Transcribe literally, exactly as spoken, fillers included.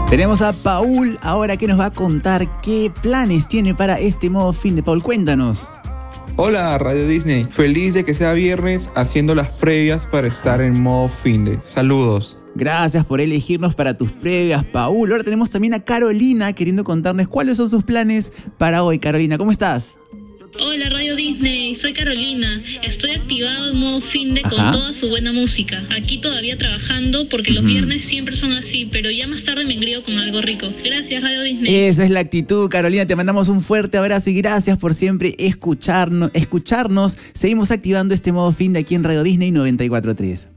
Tenemos a Paul ahora que nos va a contar qué planes tiene para este modo fin de. Paul, cuéntanos. Hola Radio Disney, feliz de que sea viernes haciendo las previas para estar en modo fin de. Saludos. Gracias por elegirnos para tus previas, Paul. Ahora tenemos también a Carolina queriendo contarnos cuáles son sus planes para hoy. Carolina, ¿cómo estás? Hola Radio Disney, soy Carolina. Estoy activado en modo fin de con Ajá. toda su buena música. Aquí todavía trabajando porque los Ujú. viernes siempre son así, pero ya más tarde me engrío con algo rico. Gracias Radio Disney. Esa es la actitud, Carolina. Te mandamos un fuerte abrazo y gracias por siempre escucharnos. escucharnos. Seguimos activando este modo fin de aquí en Radio Disney noventa y cuatro punto tres.